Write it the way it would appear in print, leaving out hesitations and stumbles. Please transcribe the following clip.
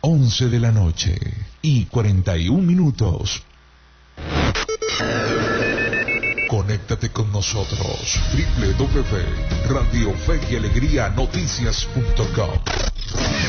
11 de la noche y 41 minutos. Conéctate con nosotros. www.radiofeyalegrianoticias.com